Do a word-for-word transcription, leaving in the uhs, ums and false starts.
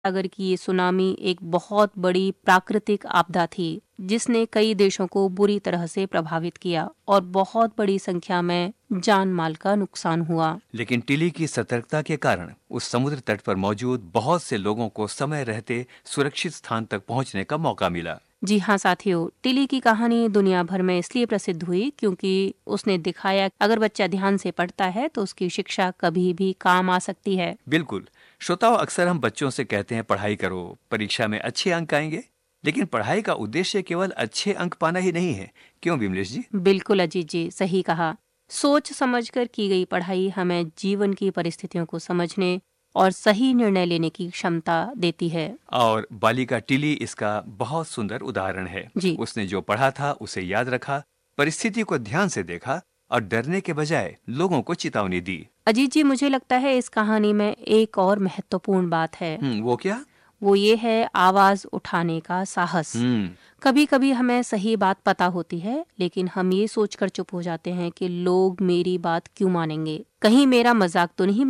सागर की ये सुनामी एक बहुत बड़ी प्राकृतिक आपदा थी जिसने कई देशों को बुरी तरह से प्रभावित किया और बहुत बड़ी संख्या में जान माल का नुकसान हुआ। लेकिन टिली की सतर्कता के कारण उस समुद्र तट पर मौजूद बहुत से लोगों को समय रहते सुरक्षित स्थान तक पहुंचने का मौका मिला। जी हाँ साथियों, टिली की कहानी दुनिया भर में इसलिए प्रसिद्ध हुई क्योंकि उसने दिखाया अगर बच्चा ध्यान से पढ़ता है तो उसकी शिक्षा कभी भी काम आ सकती है। बिल्कुल। श्रोताओं, अक्सर हम बच्चों से कहते हैं पढ़ाई करो, परीक्षा में अच्छे अंक आएंगे। लेकिन पढ़ाई का उद्देश्य केवल अच्छे अंक पाना ही नहीं है, क्यों विमलेश जी? बिल्कुल अजीत जी, सही कहा। सोच समझकर की गई पढ़ाई हमें जीवन की परिस्थितियों को समझने और सही निर्णय लेने की क्षमता देती है। और बालिका टिली इसका बहुत सुंदर उदाहरण है। जी उसने जो पढ़ा था उसे याद रखा, परिस्थिति को ध्यान से देखा और डरने के बजाय लोगों को चेतावनी दी। अजीत जी, मुझे लगता है इस कहानी में एक और महत्वपूर्ण बात है। हम्म, वो क्या? वो ये है आवाज उठाने का साहस। हम्म कभी कभी हमें सही बात पता होती है लेकिन हम ये सोचकर चुप हो जाते हैं कि लोग मेरी बात क्यों मानेंगे, कहीं मेरा मजाक तो नहीं